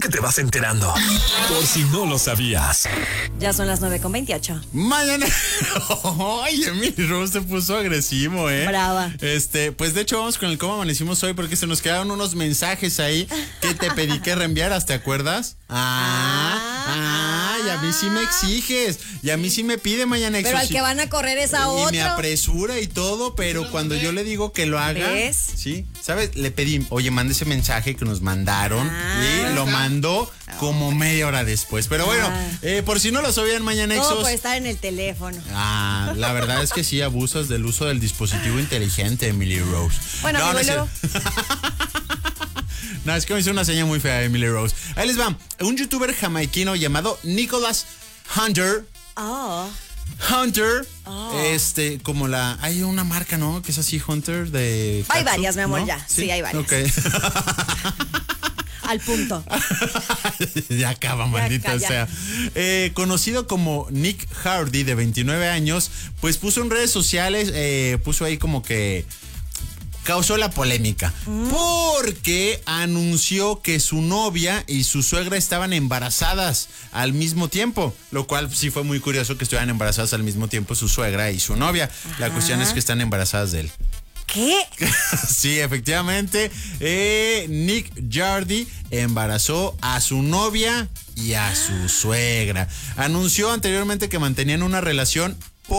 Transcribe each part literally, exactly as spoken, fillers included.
te vas enterando. Por si no lo sabías. Ya son las nueve con veintiocho. Mañana. Oye, mi Rose se puso agresivo, ¿eh? Brava. Este, pues de hecho vamos con el cómo amanecimos hoy porque se nos quedaron unos mensajes ahí que te pedí que reenviaras, ¿te acuerdas? Ah, ah, y a mí sí me exiges. Y a mí sí me pide mañana. Pero al que van a correr es a y otro. Y me apresura y todo, pero cuando yo le digo que lo haga. ¿Ves? Sí, ¿sabes? Le pedí, oye, mande ese mensaje que nos mandaron. Ah. Y lo mandó como media hora después. Pero bueno, Ah. eh, por si no lo sabían, mañana Todo Exos. por estar en el teléfono. Ah, la verdad es que sí abusas del uso del dispositivo inteligente, Emily Rose. Bueno, no, amigo, no, es luego. no, es que me hizo una seña muy fea, Emily Rose. Ahí les va. Un youtuber jamaiquino llamado Nicholas Hunter. Oh. Hunter, Oh. este, como la, hay una marca, ¿no? Que es así, Hunter de. Hay catsup, varias, mi amor, ¿no? ya. Sí, hay varias. Ok. Al punto. Ya acaba, Ya maldita calla. sea. Eh, conocido como Nick Hardy, de veintinueve años, pues puso en redes sociales, eh, puso ahí como que causó la polémica mm. porque anunció que su novia y su suegra estaban embarazadas al mismo tiempo, lo cual sí fue muy curioso que estuvieran embarazadas al mismo tiempo su suegra y su novia. Ajá. La cuestión es que están embarazadas de él. ¿Qué? Sí, efectivamente, eh, Nick Hardy embarazó a su novia y a su suegra. Anunció anteriormente que mantenían una relación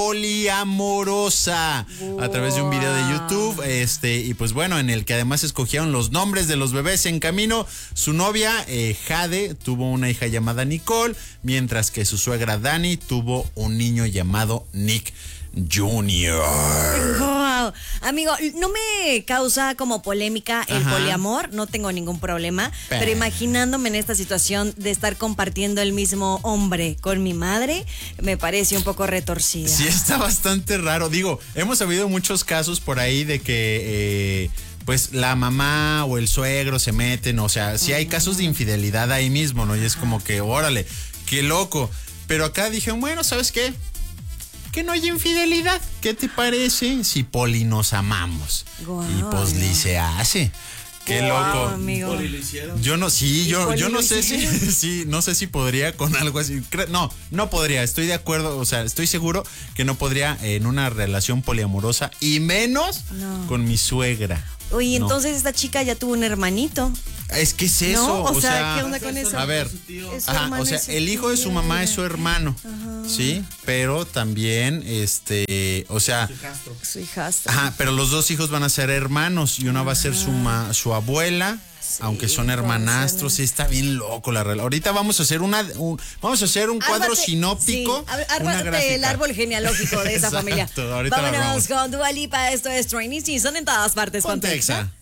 poliamorosa wow. a través de un video de YouTube, este, y pues bueno, en el que además escogieron los nombres de los bebés en camino. Su novia, eh, Jade, tuvo una hija llamada Nicole, mientras que su suegra Dani tuvo un niño llamado Nick Junior Wow. Amigo, no me causa como polémica el Ajá. poliamor, no tengo ningún problema, pero. pero imaginándome en esta situación de estar compartiendo el mismo hombre con mi madre, me parece un poco retorcida. Sí, está bastante raro. Digo, hemos habido muchos casos por ahí de que eh, pues la mamá o el suegro se meten, o sea, sí hay casos de infidelidad ahí mismo, ¿no? Y es como que, órale, qué loco. Pero acá dije, bueno, ¿sabes qué? Que no hay infidelidad. ¿Qué te parece si Poli nos amamos? Wow, y pues Li se hace. Qué wow, loco. Amigo. Poli lo hicieron. Yo no, sí, yo, yo no sé si, sí, no sé si podría con algo así. No, no podría. Estoy de acuerdo, o sea, estoy seguro que no podría en una relación poliamorosa y menos no. con mi suegra. Oye, no. entonces esta chica ya tuvo un hermanito. Es que es eso, no, o, o sea, sea, ¿qué onda con eso? A ver, ajá, o sea, el hijo de su mamá es su hermano, ajá. sí, pero también, este, o sea, su hijastro. Su hijastro. Ajá, pero los dos hijos van a ser hermanos y una ajá. va a ser su ma, su abuela. Sí, aunque son hermanastros, sí está bien loco la relación. Ahorita vamos a hacer una, un, vamos a hacer un cuadro árbate, sinóptico. Sí, ármate el árbol genealógico de esa familia. Vámonos con Dua Lipa, esto es Training Season en todas partes. Ponte Exa.